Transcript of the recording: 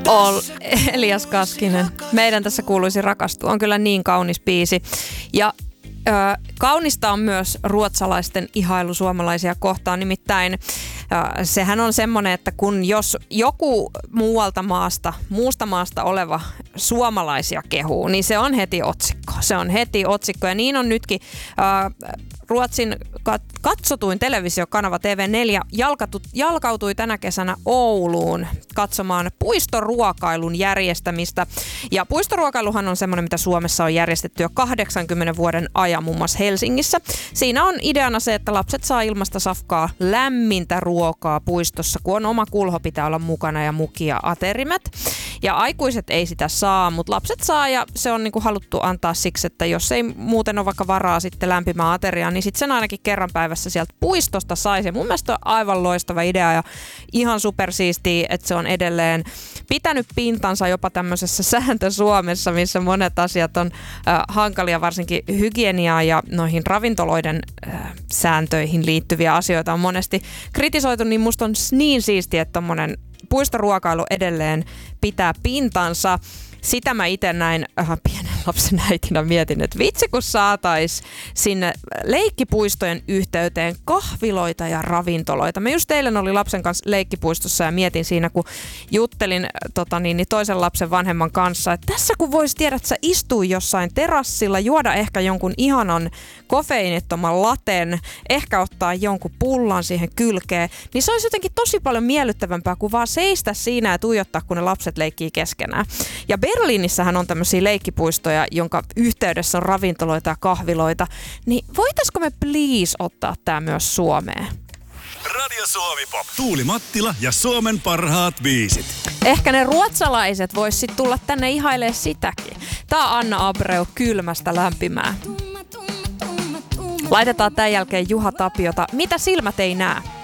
Elias Kaskinen. Meidän tässä kuuluisi rakastua. On kyllä niin kaunis biisi. Ja kaunista on myös ruotsalaisten ihailu suomalaisia kohtaan. Nimittäin sehän on semmoinen, että jos joku muusta maasta oleva suomalaisia kehuu, niin se on heti otsikko. Se on heti otsikko ja niin on nytkin Ruotsin katsotuin televisiokanava TV4 jalkautui tänä kesänä Ouluun katsomaan puistoruokailun järjestämistä. Ja puistoruokailuhan on semmoinen, mitä Suomessa on järjestetty jo 80 vuoden ajan, muun muassa Helsingissä. Siinä on ideana se, että lapset saa ilmasta safkaa lämmintä ruokaa puistossa, kun on oma kulho, pitää olla mukana ja mukia aterimet. Ja aikuiset ei sitä saa, mutta lapset saa ja se on niinku haluttu antaa siksi, että jos ei muuten ole vaikka varaa sitten lämpimään ateriaan, niin sitten sen ainakin kerran päivässä sieltä puistosta saisi. Mun mielestä on aivan loistava idea ja ihan supersiistiä, että se on edelleen pitänyt pintansa jopa tämmöisessä sääntö-Suomessa, missä monet asiat on hankalia, varsinkin hygieniaa ja noihin ravintoloiden sääntöihin liittyviä asioita on monesti kritisoitu, niin musta on niin siistiä, että tommonen puistoruokailu edelleen pitää pintansa. Sitä mä itse näin pienen lapsen äitinä mietin, että vitsi kun saatais sinne leikkipuistojen yhteyteen kahviloita ja ravintoloita. Mä just eilen olin lapsen kanssa leikkipuistossa ja mietin siinä, kun juttelin toisen lapsen vanhemman kanssa, että tässä kun voisi tiedä, että sä istuu jossain terassilla, juoda ehkä jonkun ihanan kofeiinittoman laten, ehkä ottaa jonkun pullan siihen kylkeen, niin se olisi jotenkin tosi paljon miellyttävämpää kuin vaan seistä siinä ja tuijottaa, kun ne lapset leikkii keskenään. Ja Berliinissähän on tämmöisiä leikkipuistoja, jonka yhteydessä on ravintoloita ja kahviloita, niin voitaisko me please ottaa tää myös Suomeen? Radio Suomi Pop. Tuuli Mattila ja Suomen parhaat biisit. Ehkä ne ruotsalaiset vois sit tulla tänne ihailee sitäkin. Tää on Anna Abreu Kylmästä lämpimää. Laitetaan tämän jälkeen Juha Tapiota. Mitä silmät ei näe?